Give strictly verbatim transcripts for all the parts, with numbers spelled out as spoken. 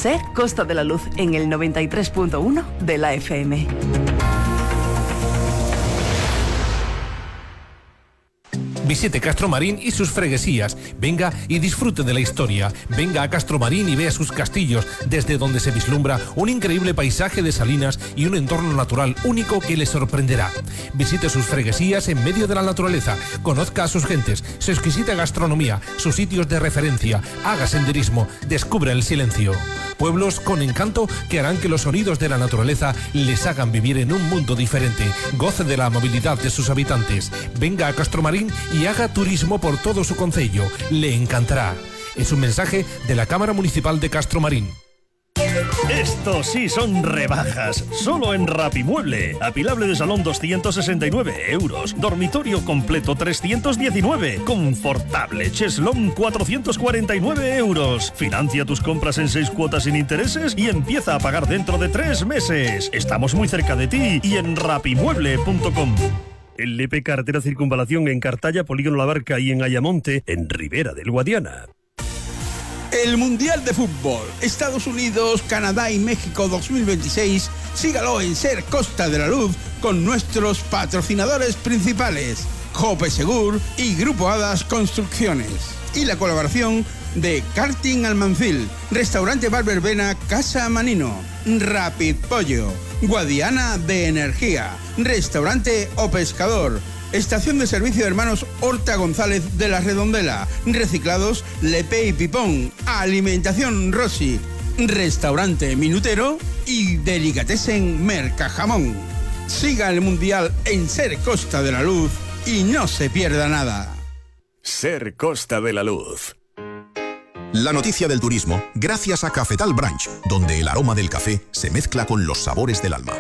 Ser Costa de la Luz en el noventa y tres punto uno de la F M. Visite Castromarín y sus freguesías. Venga y disfrute de la historia. Venga a Castromarín y vea sus castillos, desde donde se vislumbra un increíble paisaje de salinas y un entorno natural único que le sorprenderá. Visite sus freguesías en medio de la naturaleza. Conozca a sus gentes, su exquisita gastronomía, sus sitios de referencia. Haga senderismo. Descubra el silencio. Pueblos con encanto que harán que los sonidos de la naturaleza les hagan vivir en un mundo diferente. Goce de la movilidad de sus habitantes. Venga a Castromarín y haga turismo por todo su concello. Le encantará. Es un mensaje de la Cámara Municipal de Castromarín. Estos sí son rebajas, solo en Rapimueble. Apilable de salón doscientos sesenta y nueve euros, dormitorio completo trescientos diecinueve, confortable cheslón cuatrocientos cuarenta y nueve euros. Financia tus compras en seis cuotas sin intereses y empieza a pagar dentro de tres meses. Estamos muy cerca de ti y en rapimueble punto com. El L P Carretera Circunvalación en Cartaya, Polígono La Barca y en Ayamonte, en Ribera del Guadiana. El Mundial de Fútbol, Estados Unidos, Canadá y México dos mil veintiséis, sígalo en Ser Costa de la Luz con nuestros patrocinadores principales, Jope Segur y Grupo Hadas Construcciones. Y la colaboración de Karting Almancil, Restaurante Bar Verbena Casa Manino, Rapid Pollo, Guadiana de Energía, Restaurante O Pescador, Estación de Servicio de Hermanos Horta González de la Redondela, Reciclados Lepe y Pipón, Alimentación Rossi, Restaurante Minutero y Delicatessen Mercajamón. Siga el Mundial en Ser Costa de la Luz y no se pierda nada. Ser Costa de la Luz. La noticia del turismo, gracias a Cafetal Branch, donde el aroma del café se mezcla con los sabores del alma.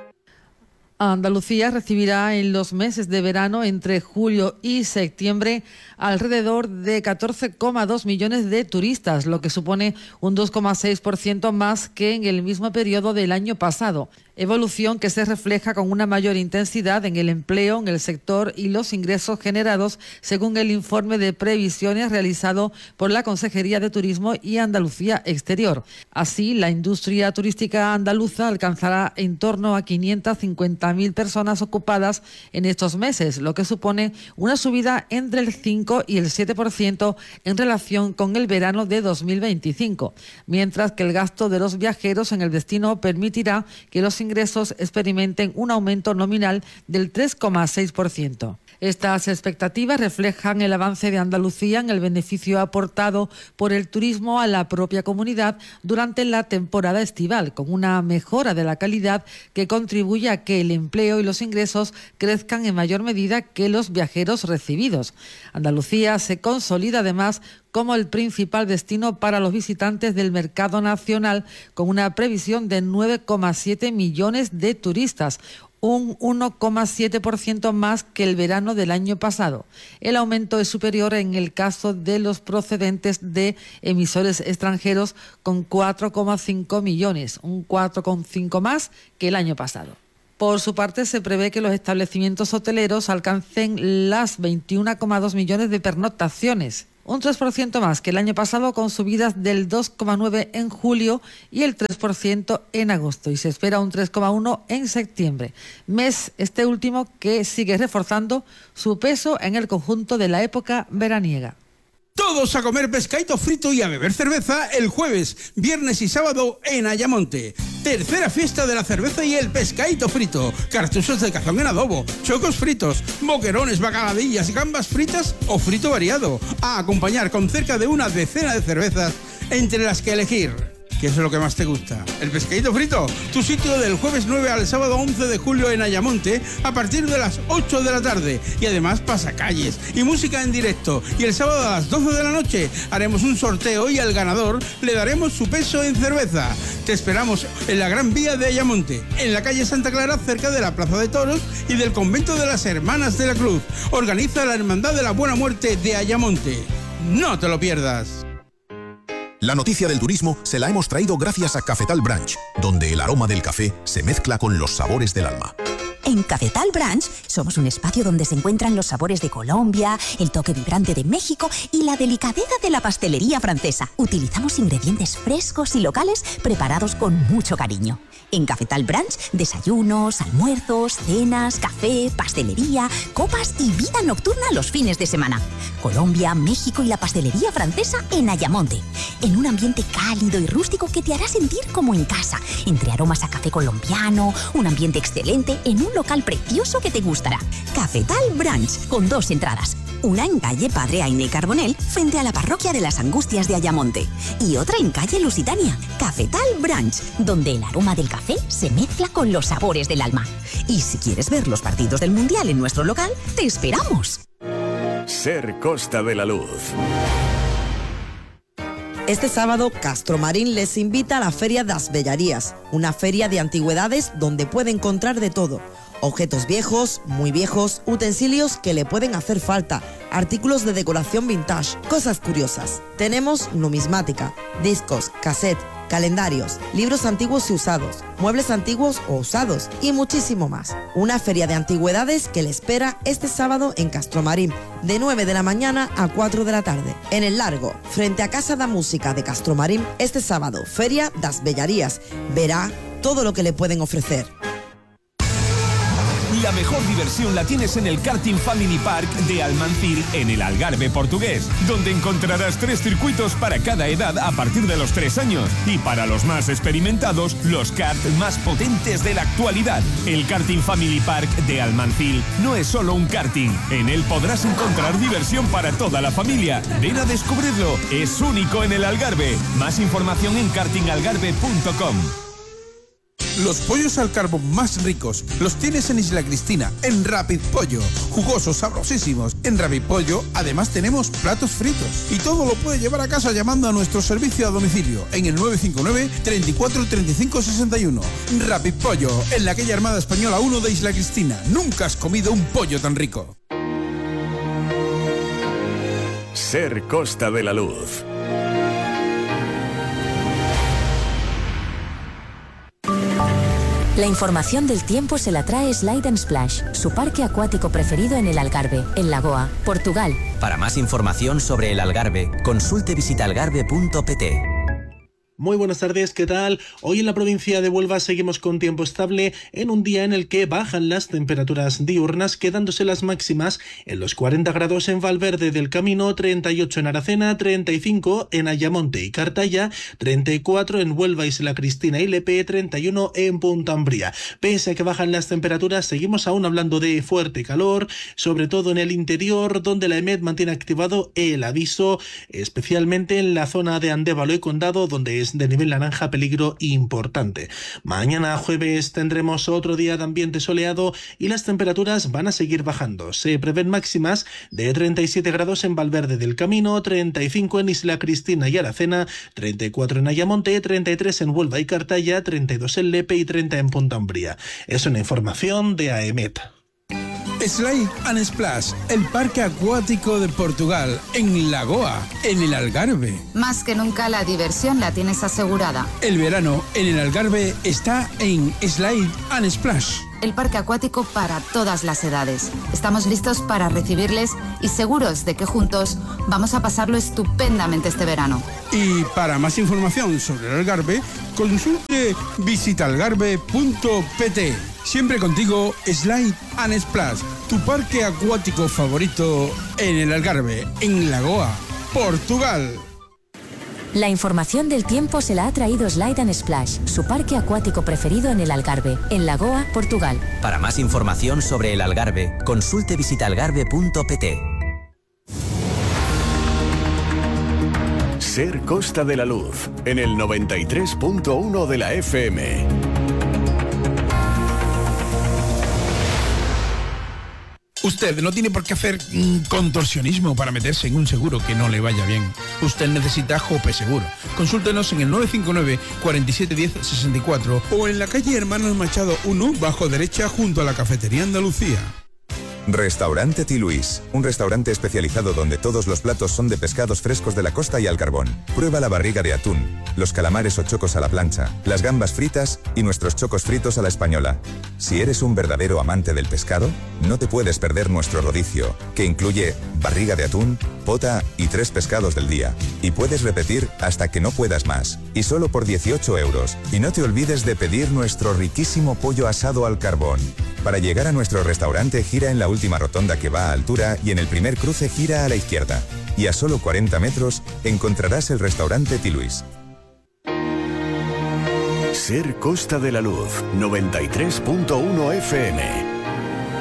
Andalucía recibirá en los meses de verano, entre julio y septiembre, alrededor de catorce coma dos millones de turistas, lo que supone un dos coma seis por ciento más que en el mismo periodo del año pasado. Evolución que se refleja con una mayor intensidad en el empleo en el sector y los ingresos generados, según el informe de previsiones realizado por la Consejería de Turismo y Andalucía Exterior. Así, la industria turística andaluza alcanzará en torno a quinientas cincuenta mil personas ocupadas en estos meses, lo que supone una subida entre el cinco y el siete por ciento en relación con el verano de dos mil veinticinco, mientras que el gasto de los viajeros en el destino permitirá que los ingresos experimenten un aumento nominal del tres coma seis por ciento. Estas expectativas reflejan el avance de Andalucía en el beneficio aportado por el turismo a la propia comunidad durante la temporada estival, con una mejora de la calidad que contribuye a que el empleo y los ingresos crezcan en mayor medida que los viajeros recibidos. Andalucía se consolida además como el principal destino para los visitantes del mercado nacional, con una previsión de nueve coma siete millones de turistas, un uno coma siete por ciento más que el verano del año pasado. El aumento es superior en el caso de los procedentes de emisores extranjeros, con cuatro coma cinco millones, un cuatro coma cinco más que el año pasado. Por su parte, se prevé que los establecimientos hoteleros alcancen las veintiuno coma dos millones de pernoctaciones, un tres por ciento más que el año pasado, con subidas del dos coma nueve por ciento en julio y el tres por ciento en agosto, y se espera un tres coma uno por ciento en septiembre, mes este último que sigue reforzando su peso en el conjunto de la época veraniega. Todos a comer pescadito frito y a beber cerveza el jueves, viernes y sábado en Ayamonte. Tercera fiesta de la cerveza y el pescadito frito. Cartuchos de cazón en adobo, chocos fritos, boquerones, bacaladillas, gambas fritas o frito variado. A acompañar con cerca de una decena de cervezas, entre las que elegir. ¿Qué es lo que más te gusta? ¿El pescadito frito? Tu sitio del jueves nueve al sábado once de julio en Ayamonte a partir de las ocho de la tarde. Y además pasacalles y música en directo. Y el sábado a las doce de la noche haremos un sorteo y al ganador le daremos su peso en cerveza. Te esperamos en la Gran Vía de Ayamonte, en la calle Santa Clara, cerca de la Plaza de Toros y del Convento de las Hermanas de la Cruz. Organiza la Hermandad de la Buena Muerte de Ayamonte. No te lo pierdas. La noticia del turismo se la hemos traído gracias a Cafetal Branch, donde el aroma del café se mezcla con los sabores del alma. En Cafetal Branch somos un espacio donde se encuentran los sabores de Colombia, el toque vibrante de México y la delicadeza de la pastelería francesa. Utilizamos ingredientes frescos y locales preparados con mucho cariño. En Cafetal Branch, desayunos, almuerzos, cenas, café, pastelería, copas y vida nocturna los fines de semana. Colombia, México y la pastelería francesa en Ayamonte. En un ambiente cálido y rústico que te hará sentir como en casa, entre aromas a café colombiano, un ambiente excelente en un local precioso que te gustará. Cafetal Branch, con dos entradas. Una en calle Padre Aine Carbonell, frente a la parroquia de las Angustias de Ayamonte. Y otra en calle Lusitania. Cafetal Branch, donde el aroma del café se mezcla con los sabores del alma. Y si quieres ver los partidos del Mundial en nuestro local, te esperamos. Ser Costa de la Luz. Este sábado, Castromarín les invita a la Feria das Bellarías, una feria de antigüedades donde puede encontrar de todo. Objetos viejos, muy viejos, utensilios que le pueden hacer falta, artículos de decoración vintage, cosas curiosas. Tenemos numismática, discos, cassette, calendarios, libros antiguos y usados, muebles antiguos o usados y muchísimo más. Una feria de antigüedades que le espera este sábado en Castromarín, de nueve de la mañana a cuatro de la tarde. En el Largo, frente a Casa da Música de Castromarín, este sábado, Feria das Bellarías. Verá todo lo que le pueden ofrecer. La mejor diversión la tienes en el Karting Family Park de Almancil, en el Algarve portugués, donde encontrarás tres circuitos para cada edad a partir de los tres años. Y para los más experimentados, los karts más potentes de la actualidad. El Karting Family Park de Almancil no es solo un karting. En él podrás encontrar diversión para toda la familia. Ven a descubrirlo. Es único en el Algarve. Más información en karting algarve punto com. Los pollos al carbón más ricos los tienes en Isla Cristina, en Rapid Pollo. Jugosos, sabrosísimos. En Rapid Pollo, además tenemos platos fritos. Y todo lo puede llevar a casa llamando a nuestro servicio a domicilio en el nueve cinco nueve, treinta y cuatro, treinta y cinco, sesenta y uno. Rapid Pollo, en la calle Armada Española uno de Isla Cristina. Nunca has comido un pollo tan rico. Ser Costa de la Luz. La información del tiempo se la trae Slide and Splash, su parque acuático preferido en el Algarve, en Lagoa, Portugal. Para más información sobre el Algarve, consulte visitalgarve punto pt. Muy buenas tardes, ¿qué tal? Hoy en la provincia de Huelva seguimos con tiempo estable en un día en el que bajan las temperaturas diurnas, quedándose las máximas en los cuarenta grados en Valverde del Camino, treinta y ocho en Aracena, treinta y cinco en Ayamonte y Cartaya, treinta y cuatro en Huelva, Isla Cristina y Lepe, treinta y uno en Punta Umbría. Pese a que bajan las temperaturas, seguimos aún hablando de fuerte calor, sobre todo en el interior, donde la EMET mantiene activado el aviso, especialmente en la zona de Andévalo y Condado, donde es de nivel naranja, peligro importante. Mañana jueves tendremos otro día de ambiente soleado y las temperaturas van a seguir bajando. Se prevén máximas de treinta y siete grados en Valverde del Camino, treinta y cinco en Isla Cristina y Aracena, treinta y cuatro en Ayamonte, treinta y tres en Huelva y Cartaya, treinta y dos en Lepe y treinta en Punta Umbría. Es una información de AEMET. Slide and Splash, el parque acuático de Portugal, en Lagoa, en el Algarve. Más que nunca la diversión la tienes asegurada. El verano en el Algarve está en Slide and Splash. El parque acuático para todas las edades. Estamos listos para recibirles y seguros de que juntos vamos a pasarlo estupendamente este verano. Y para más información sobre el Algarve, consulte visitalgarve punto pt. Siempre contigo, Slide and Splash, tu parque acuático favorito en el Algarve, en Lagoa, Portugal. La información del tiempo se la ha traído Slide and Splash, su parque acuático preferido en el Algarve, en Lagoa, Portugal. Para más información sobre el Algarve, consulte visitalgarve punto pt. Ser Costa de la Luz, en el noventa y tres punto uno de la F M. Usted no tiene por qué hacer mm, contorsionismo para meterse en un seguro que no le vaya bien. Usted necesita Jope Seguro. Consúltenos en el nueve cinco nueve, cuarenta y siete diez, sesenta y cuatro o en la calle Hermanos Machado uno, bajo derecha, junto a la Cafetería Andalucía. Restaurante Ti Luis, un restaurante especializado donde todos los platos son de pescados frescos de la costa y al carbón. Prueba la barriga de atún, los calamares o chocos a la plancha, las gambas fritas y nuestros chocos fritos a la española. Si eres un verdadero amante del pescado, no te puedes perder nuestro rodicio, que incluye barriga de atún, pota y tres pescados del día. Y puedes repetir hasta que no puedas más. Y solo por dieciocho euros. Y no te olvides de pedir nuestro riquísimo pollo asado al carbón. Para llegar a nuestro restaurante, gira en la última rotonda que va a altura y en el primer cruce gira a la izquierda. Y a solo cuarenta metros encontrarás el restaurante Tiluis. Ser Costa de la Luz, noventa y tres punto uno F M.